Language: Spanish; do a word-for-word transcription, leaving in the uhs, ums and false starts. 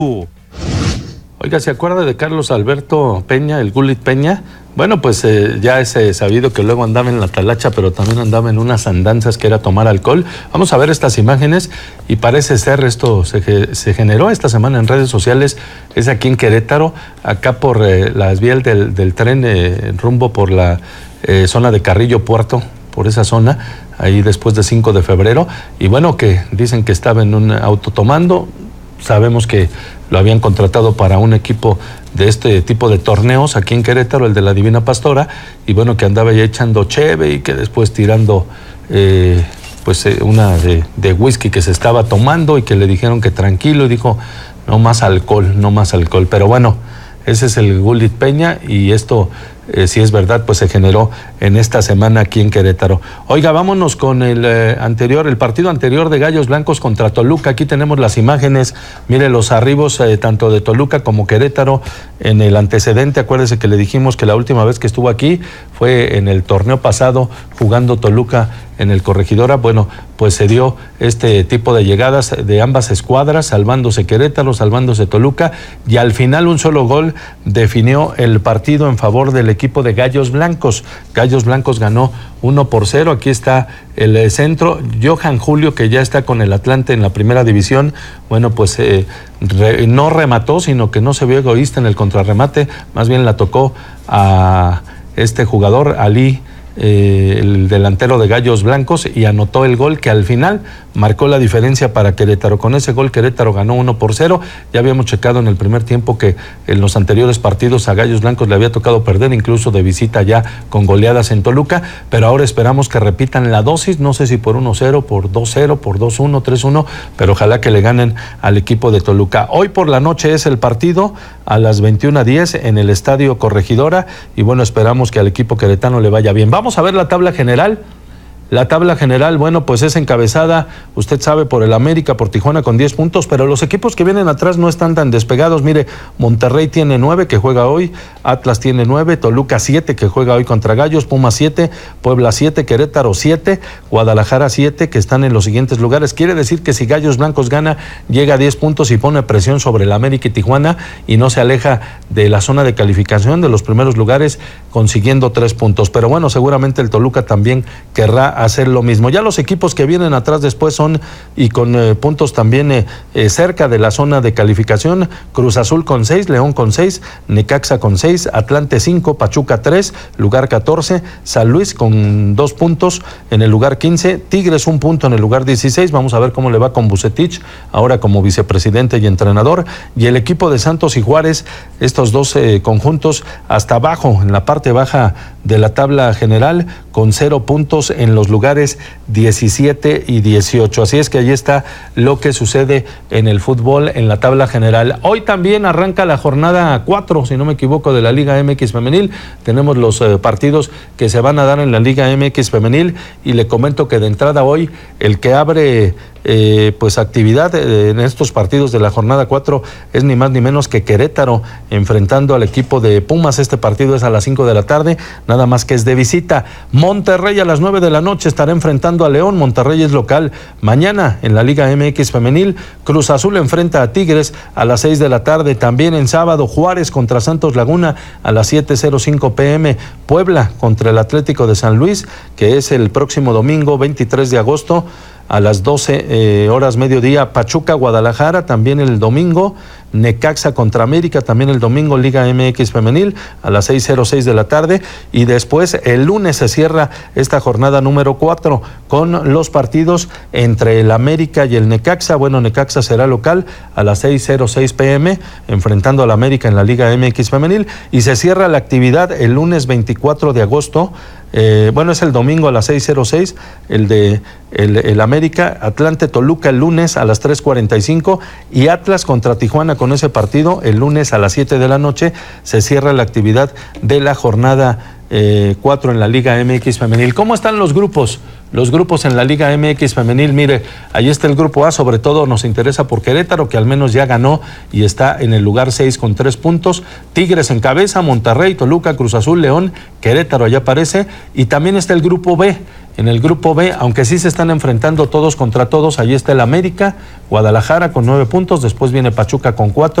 Oiga, ¿se acuerda de Carlos Alberto Peña, el Gullit Peña? Bueno, pues eh, ya es eh, sabido que luego andaba en la talacha, pero también andaba en unas andanzas que era tomar alcohol. Vamos a ver estas imágenes y parece ser, esto se, se generó esta semana en redes sociales, es aquí en Querétaro, acá por eh, las vías del, del tren, eh, rumbo por la eh, zona de Carrillo Puerto, por esa zona, ahí después de cinco de febrero, y bueno, que dicen que estaba en un auto tomando. Sabemos que lo habían contratado para un equipo de este tipo de torneos aquí en Querétaro, el de la Divina Pastora, y bueno, que andaba ya echando cheve y que después tirando eh, pues eh, una de, de whisky que se estaba tomando y que le dijeron que tranquilo y dijo no más alcohol, no más alcohol. Pero bueno, ese es el Gullit Peña y esto, eh, si es verdad, pues se generó en esta semana aquí en Querétaro. Oiga, vámonos con el eh, anterior, el partido anterior de Gallos Blancos contra Toluca. Aquí tenemos las imágenes, mire los arribos eh, tanto de Toluca como Querétaro en el antecedente. Acuérdese que le dijimos que la última vez que estuvo aquí fue en el torneo pasado jugando Toluca en el Corregidora. Bueno, pues se dio este tipo de llegadas de ambas escuadras, salvándose Querétaro, salvándose Toluca, y al final un solo gol definió el partido en favor del equipo de Gallos Blancos. Gallos Blancos ganó uno por cero. Aquí está el centro, Johan Julio, que ya está con el Atlante en la primera división. Bueno, pues eh, re, no remató, sino que no se vio egoísta en el contrarremate, más bien la tocó a este jugador, Ali, Eh, el delantero de Gallos Blancos, y anotó el gol que al final marcó la diferencia para Querétaro. Con ese gol Querétaro ganó uno por cero. Ya habíamos checado en el primer tiempo que en los anteriores partidos a Gallos Blancos le había tocado perder, incluso de visita ya con goleadas en Toluca, pero ahora esperamos que repitan la dosis, no sé si por uno cero, por dos cero, por dos uno, tres uno, pero ojalá que le ganen al equipo de Toluca. Hoy por la noche es el partido a las veintiuna diez en el Estadio Corregidora, y bueno, esperamos que al equipo queretano le vaya bien. Vamos a ver la tabla general. La tabla general, bueno, pues es encabezada, usted sabe, por el América, por Tijuana con diez puntos, pero los equipos que vienen atrás no están tan despegados. Mire, Monterrey tiene nueve, que juega hoy, Atlas tiene nueve, Toluca siete, que juega hoy contra Gallos, Pumas siete, Puebla siete, Querétaro siete, Guadalajara siete, que están en los siguientes lugares. Quiere decir que si Gallos Blancos gana, llega a diez puntos y pone presión sobre el América y Tijuana y no se aleja de la zona de calificación de los primeros lugares, consiguiendo tres puntos. Pero bueno, seguramente el Toluca también querrá hacer lo mismo. Ya los equipos que vienen atrás después son, y con eh, puntos también eh, eh, cerca de la zona de calificación: Cruz Azul con seis, León con seis, Necaxa con seis, Atlante cinco, Pachuca tres, lugar catorce, San Luis con dos puntos en el lugar quince, Tigres un punto en el lugar dieciséis. Vamos a ver cómo le va con Bucetich, ahora como vicepresidente y entrenador, y el equipo de Santos y Juárez, estos dos eh, conjuntos hasta abajo, en la parte baja de la tabla general, con cero puntos en los lugares diecisiete y dieciocho. Así es que ahí está lo que sucede en el fútbol en la tabla general. Hoy también arranca la jornada cuatro, si no me equivoco, de la Liga M X Femenil. Tenemos los eh, partidos que se van a dar en la Liga M X Femenil, y le comento que de entrada hoy el que abre eh, pues actividad eh, en estos partidos de la jornada cuatro es ni más ni menos que Querétaro, enfrentando al equipo de Pumas. Este partido es a las cinco de la tarde, nada más que es de visita. Monterrey a las nueve de la noche estará enfrentando a León. Monterrey es local. Mañana en la Liga M X Femenil, Cruz Azul enfrenta a Tigres a las seis de la tarde. También en sábado, Juárez contra Santos Laguna a las siete cero cinco pm. Puebla contra el Atlético de San Luis, que es el próximo domingo veintitrés de agosto a las doce eh, horas mediodía. Pachuca, Guadalajara también el domingo. Necaxa contra América también el domingo, Liga M X Femenil a las seis cero seis de la tarde, y después el lunes se cierra esta jornada número cuatro con los partidos entre el América y el Necaxa. Bueno, Necaxa será local a las seis cero seis pm enfrentando al América en la Liga M X Femenil, y se cierra la actividad el lunes veinticuatro de agosto. Eh, bueno, es el domingo a las seis cero seis, el de el, el América, Atlante Toluca el lunes a las tres cuarenta y cinco, y Atlas contra Tijuana. Con ese partido el lunes a las siete de la noche se cierra la actividad de la jornada eh, cuatro en la Liga M X Femenil. ¿Cómo están los grupos? Los grupos en la Liga M X Femenil, mire, ahí está el grupo A, sobre todo nos interesa por Querétaro, que al menos ya ganó y está en el lugar seis con tres puntos. Tigres en cabeza, Monterrey, Toluca, Cruz Azul, León, Querétaro allá aparece, y también está el grupo B, En el grupo B, aunque sí se están enfrentando todos contra todos, allí está el América, Guadalajara con nueve puntos, después viene Pachuca con cuatro.